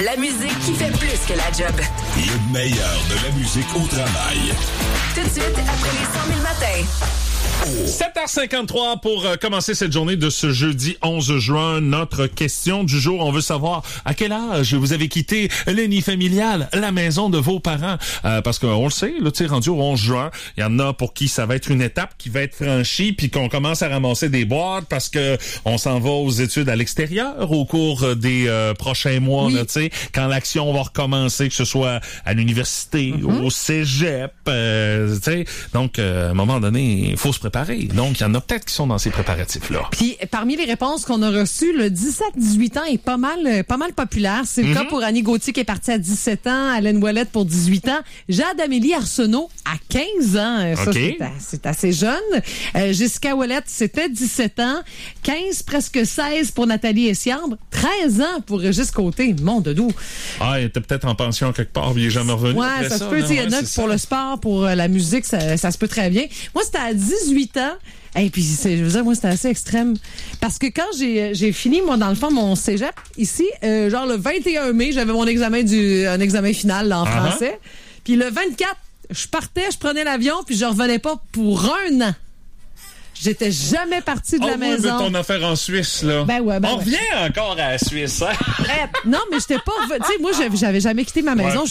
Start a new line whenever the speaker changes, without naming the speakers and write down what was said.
La musique qui fait plus que la job.
Le meilleur de la musique au travail.
Tout de suite, après les 100 000 matins.
7h53 pour commencer cette journée de ce jeudi 11 juin. Notre question du jour, on veut savoir à quel âge vous avez quitté le nid familial, la maison de vos parents. Parce qu'on le sait, là, tu sais, rendu au 11 juin, il y en a pour qui ça va être une étape qui va être franchie, puis qu'on commence à ramasser des boîtes parce que on s'en va aux études à l'extérieur au cours des prochains mois, oui. Tu sais, quand l'action va recommencer, que ce soit à l'université, au cégep, tu sais. Donc, à un moment donné, il faut se préparer. Donc, il y en a peut-être qui sont dans ces préparatifs-là.
Puis, parmi les réponses qu'on a reçues, le 17-18 ans est pas mal populaire. C'est le cas pour Annie Gauthier qui est partie à 17 ans, Alain Ouellette pour 18 ans, Jade-Amélie Arsenault à 15 ans. Ça, c'est assez jeune. Jessica Ouellette, c'était 17 ans, 15, presque 16 pour Nathalie Essiambre, 13 ans pour Régis Côté. Mon doudou.
Ah, il était peut-être en pension quelque part, il est jamais revenu.
Ouais, ça se peut. Il y en a pour le sport, pour la musique, ça se peut très bien. Moi, c'était à 18 ans. Et puis, je veux dire, moi, c'était assez extrême. Parce que quand j'ai fini, moi, dans le fond, mon cégep, ici, genre le 21 mai, j'avais mon un examen final là, en français. Puis le 24, je prenais l'avion, puis je revenais pas pour 1 an. J'étais jamais partie de la maison.
Oh, ton affaire en Suisse, là. On revient encore à la Suisse, hein?
Non, mais j'étais pas... Tu sais, moi, j'avais jamais quitté ma maison.